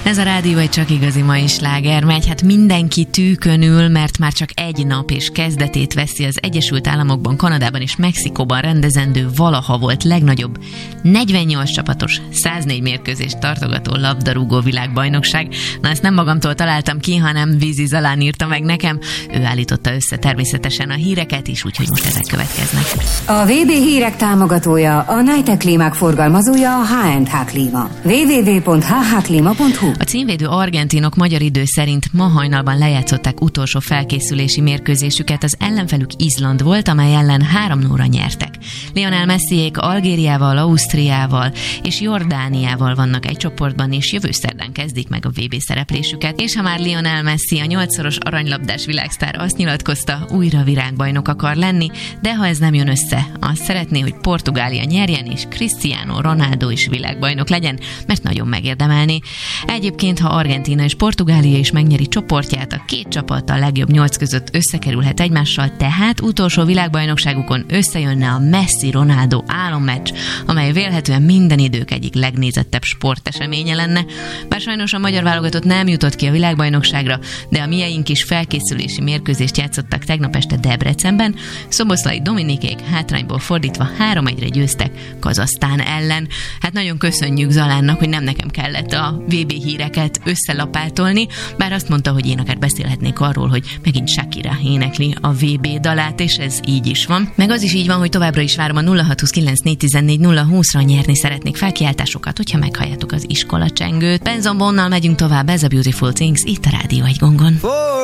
Ez a rádió egy csak igazi mai sláger megy, hát mindenki tűkön ül, mert már csak egy nap és kezdetét veszi az Egyesült Államokban, Kanadában és Mexikóban rendezendő valaha volt legnagyobb 48 csapatos, 104 mérkőzést tartogató labdarúgó világbajnokság. Na, ezt nem magamtól találtam ki, hanem Vízi Zalán írta meg nekem. Ő állította össze természetesen a híreket is, úgyhogy most ezek következnek. A VB hírek támogatója, a Nitec klímák forgalmazója, a H&H Klíma. www.hhklima.hu. A címvédő argentinok magyar idő szerint ma hajnalban lejátszották utolsó felkészülési mérkőzésüket, az ellenfelük Izland volt, amely ellen 3-0-ra nyertek. Lionel Messiék Algériával, Ausztriával és Jordániával vannak egy csoportban, és jövő szerdán kezdik meg a VB szereplésüket, és ha már Lionel Messi, a 8-szoros aranylabdás világsztár azt nyilatkozta, újra világbajnok akar lenni, de ha ez nem jön össze, azt szeretné, hogy Portugália nyerjen, és Cristiano Ronaldo is világbajnok legyen, mert nagyon megérdemelné. Egyébként, ha Argentína és Portugália is megnyeri csoportját, a két csapat a legjobb 8 között összekerülhet egymással, tehát utolsó világbajnokságukon összejönne a Messi-Ronaldo álommeccs, amely vélhetően minden idők egyik legnézettebb sporteseménye lenne. Bár sajnos a magyar válogatott nem jutott ki a világbajnokságra, de a mieink is felkészülési mérkőzést játszottak tegnap este Debrecenben. Szoboszlai Dominikék hátrányból fordítva 3-1-re győztek Kazahsztán ellen. Hát nagyon köszönjük Zalánnak, hogy nem nekem kellett a VB híreket összelapátolni, bár azt mondta, hogy én akár beszélhetnék arról, hogy megint Shakira énekli a VB dalát, és ez így is van. Meg az is így van, hogy továbbra is várom a 0629414020-ra nyerni szeretnék felkiáltásokat, hogyha meghalljátok az iskolacsengőt. Benzon Bonnal megyünk tovább, ez a Beautiful Things, itt a Rádió 1 gongon.